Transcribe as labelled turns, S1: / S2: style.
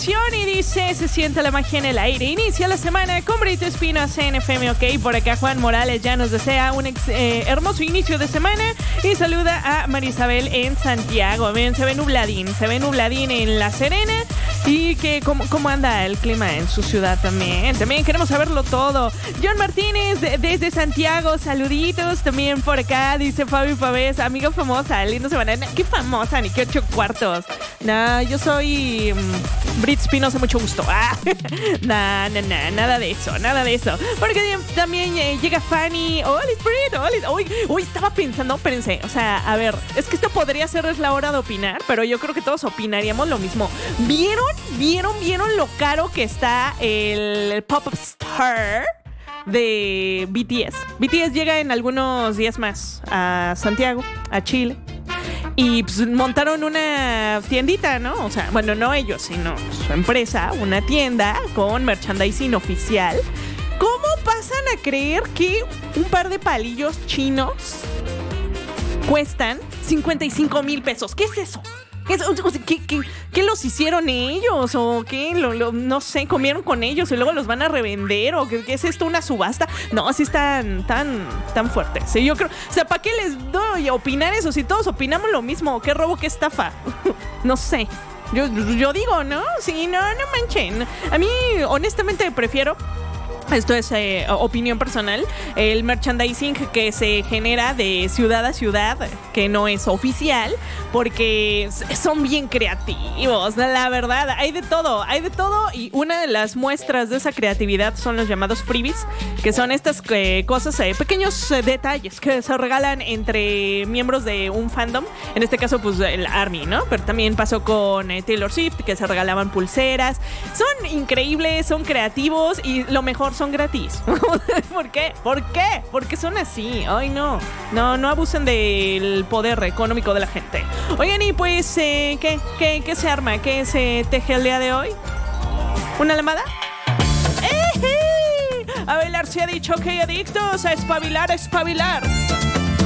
S1: canción y dice: se siente la magia en el aire. Inicia la semana con Brito Espinos en FM OK. Por acá Juan Morales ya nos desea un hermoso inicio de semana y saluda a Marisabel en Santiago. Bien, se ve nubladín en La Serena. Y que cómo anda el clima en su ciudad también. También queremos saberlo todo. John Martínez desde Santiago, saluditos. También por acá dice Fabi Pavés, amiga famosa, lindo semana. ¿Qué famosa? Ni qué 8 cuartos. Nah, yo soy Brit Espinosa, mucho gusto. Nada de eso. Porque también llega Fanny. Hola, Brit, hoy estaba pensando, espérense. O sea, a ver, es que esto podría ser la hora de opinar, pero yo creo que todos opinaríamos lo mismo. ¿Vieron lo caro que está el Pop-Up Star de BTS? BTS llega en algunos días más a Santiago, a Chile. Y pues montaron una tiendita, ¿no? O sea, bueno, no ellos, sino su empresa, una tienda con merchandising oficial. ¿Cómo pasan a creer que un par de palillos chinos cuestan 55,000 pesos? ¿Qué es eso? ¿Qué los hicieron ellos? ¿O qué? No sé, comieron con ellos y luego los van a revender. ¿O qué es esto? ¿Una subasta? No, sí están tan fuertes. Sí, yo creo, o sea, ¿para qué les doy a opinar eso? Si todos opinamos lo mismo, ¿qué robo, qué estafa? No sé. Yo digo, ¿no? Sí, no manchen. A mí, honestamente, prefiero... Esto es opinión personal. El merchandising que se genera de ciudad a ciudad, que no es oficial, porque son bien creativos. La verdad, hay de todo. Y una de las muestras de esa creatividad son los llamados freebies, que son estas cosas, pequeños detalles que se regalan entre miembros de un fandom. En este caso, pues el ARMY, ¿no? Pero también pasó con Taylor Swift, que se regalaban pulseras. Son increíbles, son creativos y lo mejor, son gratis. ¿Por qué? ¿Por qué son así? Ay, no abusen del poder económico de la gente. Oigan, y pues, ¿qué se arma? ¿Qué se teje el día de hoy? ¿Una llamada? A bailar se ha dicho que hay adictos, a espabilar.